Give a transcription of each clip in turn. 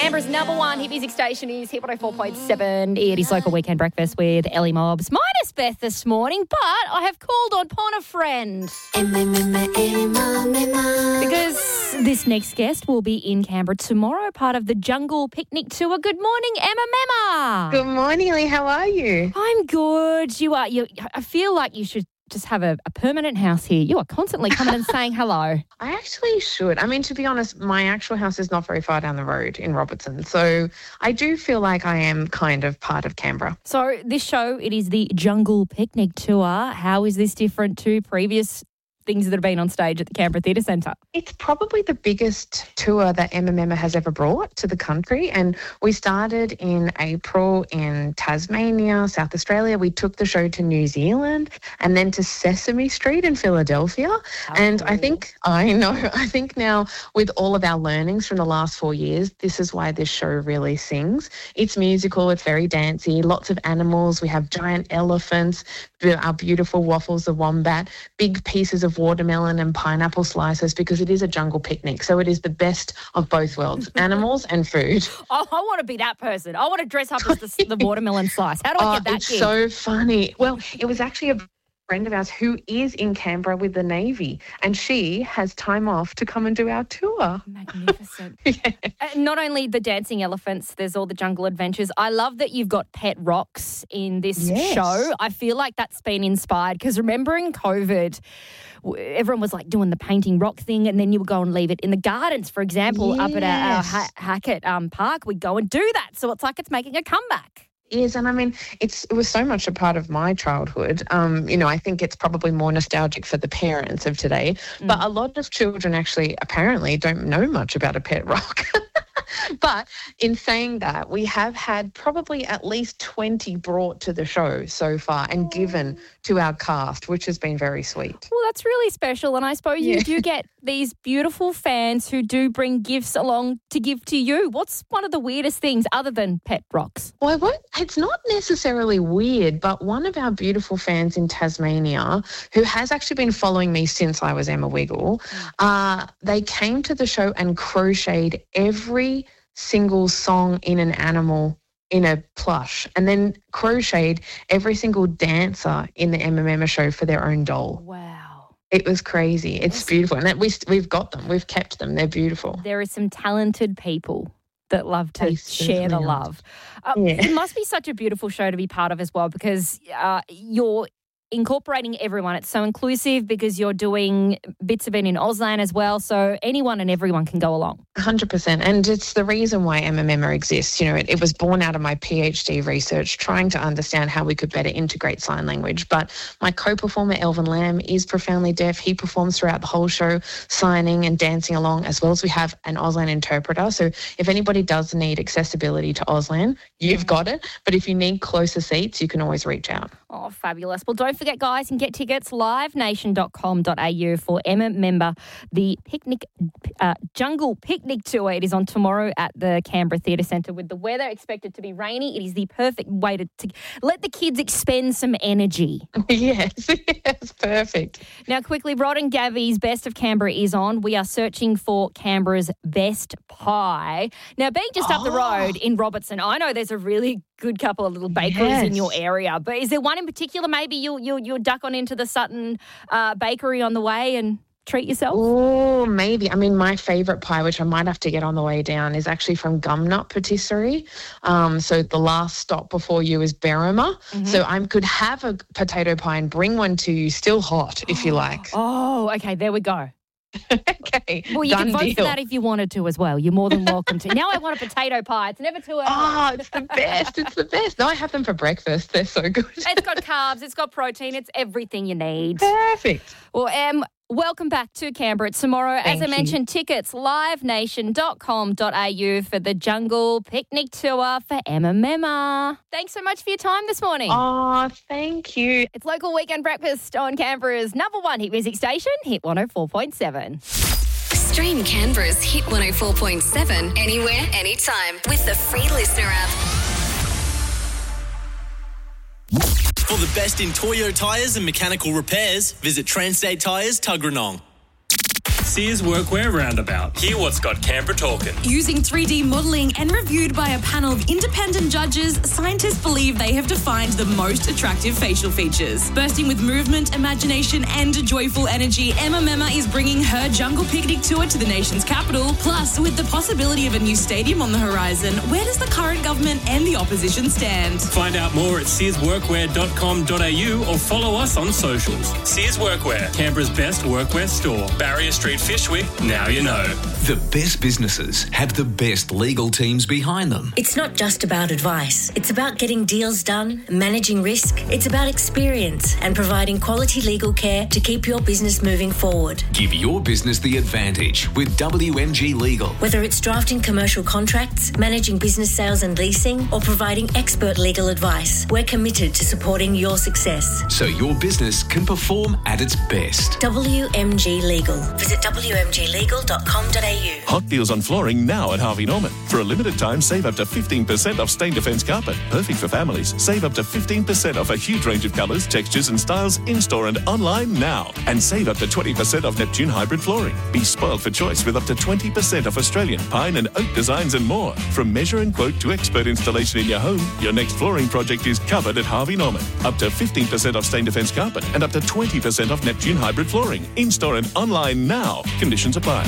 Canberra's number one hit music station is Hit 104.7. It is Local Weekend Breakfast with Ellie Mobbs. Minus Beth this morning, but I have called upon a friend. Because this next guest will be in Canberra tomorrow, part of the Jungle Picnic Tour. Good morning, Emma Memma. Good morning, Ellie. How are you? I'm good. You are. I feel like you should just have a permanent house here. You are constantly coming and saying hello. I actually should. I mean, to be honest, my actual house is not very far down the road in Robertson. So I do feel like I am kind of part of Canberra. So this show, it is the Jungle Picnic Tour. How is this different to previous things that have been on stage at the Canberra Theatre Centre? It's probably the biggest tour that Emma Memma has ever brought to the country. And we started in April in Tasmania, South Australia. We took the show to New Zealand and then to Sesame Street in Philadelphia. And cool. I think now with all of our learnings from the last 4 years, this is why this show really sings. It's musical, it's very dancey, lots of animals. We have giant elephants, our beautiful waffles, the wombat, big pieces of watermelon and pineapple slices, because it is a jungle picnic. So it is the best of both worlds, animals and food. Oh, I want to be that person. I want to dress up as the watermelon slice. How do I get that It's gig? so funny. Well, it was actually a friend of ours who is in Canberra with the Navy, and she has time off to come and do our tour. Magnificent. Yeah. Not only the dancing elephants, there's all the jungle adventures. I love that you've got pet rocks in this show. I feel like that's been inspired because remember in COVID, everyone was like doing the painting rock thing, and then you would go and leave it in the gardens, for example, up at our Hackett Park. We'd go and do that. So it's like it's making a comeback. Yes, and I mean, it was so much a part of my childhood. I think it's probably more nostalgic for the parents of today, but a lot of children actually apparently don't know much about a pet rock. But in saying that, we have had probably at least 20 brought to the show so far and given to our cast, which has been very sweet. Well, that's really special. And I suppose you do get these beautiful fans who do bring gifts along to give to you. What's one of the weirdest things other than pet rocks? Well, it's not necessarily weird, but one of our beautiful fans in Tasmania, who has actually been following me since I was Emma Wiggle, they came to the show and crocheted every single song in an animal in a plush, and then crocheted every single dancer in the Emma Memma show for their own doll. Wow. It was crazy. It's beautiful. And we've got them. We've kept them. They're beautiful. There are some talented people that love to share the love. It must be such a beautiful show to be part of as well, because you're incorporating everyone. It's so inclusive because you're doing bits of it in Auslan as well, so anyone and everyone can go along. 100%. And it's the reason why Emma Memma exists. It was born out of my PhD research, trying to understand how we could better integrate sign language. But my co-performer, Elvin Lamb, is profoundly deaf. He performs throughout the whole show, signing and dancing along, as well as we have an Auslan interpreter. So if anybody does need accessibility to Auslan, you've got it. But if you need closer seats, you can always reach out. Oh, fabulous. Well, don't forget, guys, you can get tickets livenation.com.au for Emma Memma, the Jungle Picnic Tour. It is on tomorrow at the Canberra Theatre Centre with the weather expected to be rainy. It is the perfect way to let the kids expend some energy. Yes, perfect. Now, quickly, Rod and Gavy's Best of Canberra is on. We are searching for Canberra's best pie. Now, being just up the road in Robertson, I know there's a really good couple of little bakeries in your area, but is there one in particular maybe you'll duck on into the Sutton bakery on the way and treat yourself? Oh, maybe. I mean, my favourite pie, which I might have to get on the way down, is actually from Gumnut Patisserie. So the last stop before you is Berrima. So I could have a potato pie and bring one to you still hot if you like. Oh, okay. There we go. Okay. Well, you can vote for that if you wanted to as well. You're more than welcome to. Now I want a potato pie. It's never too early. Oh, it's the best. It's the best. No, I have them for breakfast. They're so good. It's got carbs. It's got protein. It's everything you need. Perfect. Well, welcome back to Canberra tomorrow. As I mentioned, tickets, livenation.com.au for the Jungle Picnic Tour for Emma Memma. Thanks so much for your time this morning. Oh, thank you. It's Local Weekend Breakfast on Canberra's number one hit music station, Hit 104.7. Stream Canberra's Hit 104.7 anywhere, anytime with the free Listener app. For the best in Toyo tyres and mechanical repairs, visit Transtate Tyres, Tuggeranong. Sears Workwear Roundabout. Hear what's got Canberra talking. Using 3D modelling and reviewed by a panel of independent judges, scientists believe they have defined the most attractive facial features. Bursting with movement, imagination and joyful energy, Emma Memma is bringing her Jungle Picnic tour to the nation's capital. Plus, with the possibility of a new stadium on the horizon, where does the current government and the opposition stand? Find out more at searsworkwear.com.au or follow us on socials. Sears Workwear, Canberra's best workwear store. Barrier Street, Fyshwick, now you know. The best businesses have the best legal teams behind them. It's not just about advice. It's about getting deals done, managing risk. It's about experience and providing quality legal care to keep your business moving forward. Give your business the advantage with WMG Legal. Whether it's drafting commercial contracts, managing business sales and leasing, or providing expert legal advice, we're committed to supporting your success. So your business can perform at its best. WMG Legal. Visit wmglegal.com.au. Hot deals on flooring now at Harvey Norman. For a limited time, save up to 15% off Stain Defence carpet. Perfect for families. Save up to 15% off a huge range of colours, textures and styles in-store and online now. And save up to 20% off Neptune hybrid flooring. Be spoiled for choice with up to 20% off Australian pine and oak designs and more. From measure and quote to expert installation in your home, your next flooring project is covered at Harvey Norman. Up to 15% off Stain Defence carpet and up to 20% off Neptune hybrid flooring. In-store and online now. Conditions apply.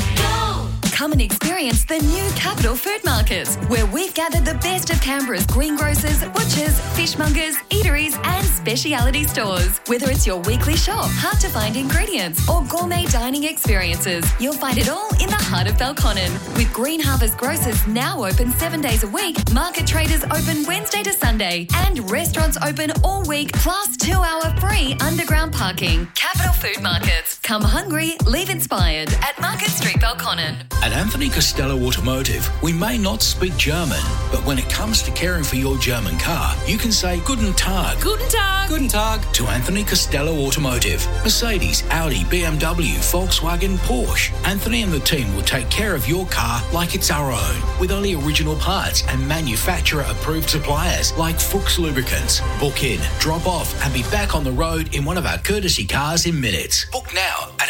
Come and experience the new Capital Food Market, where we've gathered the best of Canberra's greengrocers, butchers, fishmongers, eateries and speciality stores. Whether it's your weekly shop, hard-to-find ingredients or gourmet dining experiences, you'll find it all in the heart of Belconnen. With Green Harvest Grocers now open 7 days a week, market traders open Wednesday to Sunday and restaurants open all week, plus 2-hour free underground parking. Capital Food Markets. Come hungry, leave inspired at Market Street, Belconnen. At Anthony Costello Automotive, we may not speak German, but when it comes to caring for your German car, you can say Guten Tag. Guten Tag. Guten Tag to Anthony Costello Automotive. Mercedes, Audi, BMW, Volkswagen, Porsche. Anthony and the team will take care of your car like it's our own, with only original parts and manufacturer-approved suppliers like Fuchs Lubricants. Book in, drop off, and be back on the road in one of our courtesy cars in minutes. Book now at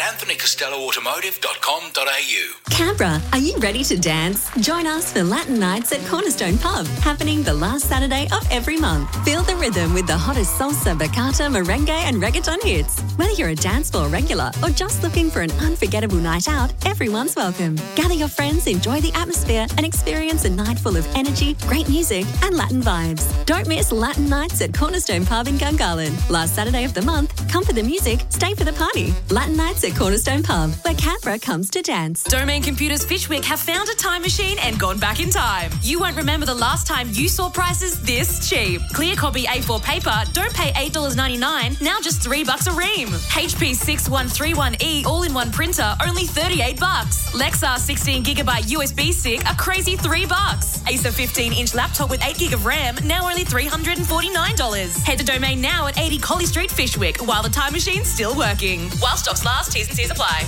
anthonycostelloautomotive.com.au. Canberra, are you ready to dance? Join us for Latin Nights at Cornerstone Pub, happening the last Saturday of every month. Feel the rhythm with the hottest salsa, bachata, merengue and reggaeton hits. Whether you're a dance floor regular or just looking for an unforgettable night out, everyone's welcome. Gather your friends, enjoy the atmosphere and experience a night full of energy, great music and Latin vibes. Don't miss Latin Nights at Cornerstone Pub in Gungahlin. Last Saturday of the month, come for the music, stay for the party. Latin Nights at Cornerstone Pub, where Canberra comes to dance. Domain Computers Fyshwick have found a time machine and gone back in time. You won't remember the last time you saw prices this cheap. Clear copy A4 paper, don't pay $8.99, now just $3 a ream. HP 6131E all-in-one printer, only $38. Lexar 16GB USB stick, a crazy $3. Acer 15-inch laptop with 8GB of RAM, now only $349. Head to Domain now at 80 Collie Street, Fyshwick, while the time machine's still working. While stocks last, T's and C's apply.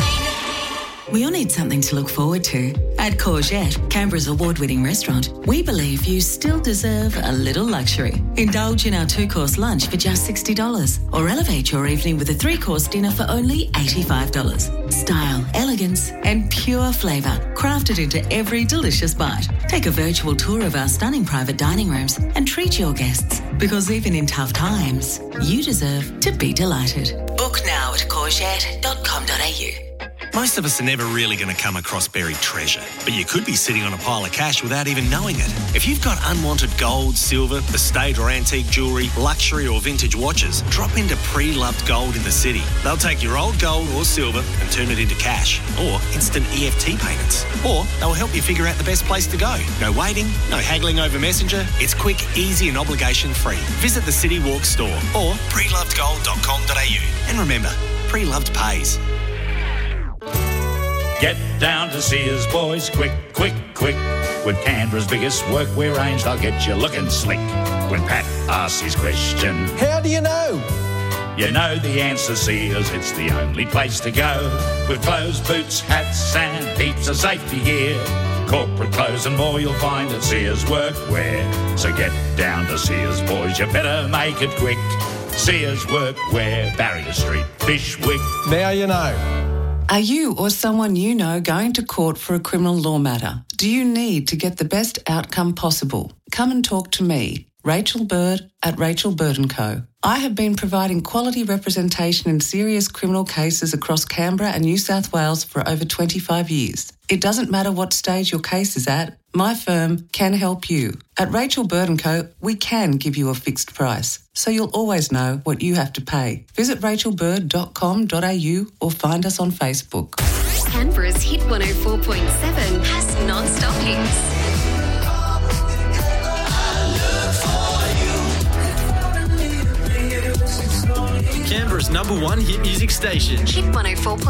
We all need something to look forward to. At Courgette, Canberra's award-winning restaurant, we believe you still deserve a little luxury. Indulge in our 2-course lunch for just $60 or elevate your evening with a 3-course dinner for only $85. Style, elegance and pure flavour crafted into every delicious bite. Take a virtual tour of our stunning private dining rooms and treat your guests, because even in tough times, you deserve to be delighted. Book now at courgette.com.au. Most of us are never really going to come across buried treasure, but you could be sitting on a pile of cash without even knowing it. If you've got unwanted gold, silver, estate or antique jewellery, luxury or vintage watches, drop into Pre-Loved Gold in the city. They'll take your old gold or silver and turn it into cash or instant EFT payments. Or they'll help you figure out the best place to go. No waiting, no haggling over Messenger. It's quick, easy and obligation-free. Visit the City Walk store or prelovedgold.com.au. And remember, Pre-Loved pays. Get down to Sears, boys, quick, quick, quick. With Canberra's biggest workwear range, they'll get you looking slick. When Pat asks his question, how do you know? You know the answer, Sears, it's the only place to go. With clothes, boots, hats and heaps of safety gear. Corporate clothes and more you'll find at Sears Workwear. So get down to Sears, boys, you better make it quick. Sears Workwear, Barrier Street, Fyshwick. Now you know. Are you or someone you know going to court for a criminal law matter? Do you need to get the best outcome possible? Come and talk to me, Rachel Bird at Rachel Bird & Co. I have been providing quality representation in serious criminal cases across Canberra and New South Wales for over 25 years. It doesn't matter what stage your case is at, my firm can help you. At Rachel Bird & Co, we can give you a fixed price, so you'll always know what you have to pay. Visit rachelbird.com.au or find us on Facebook. Canberra's Hit 104.7 has non-stop hits. Canberra's #1 hit music station. Hit 104.7.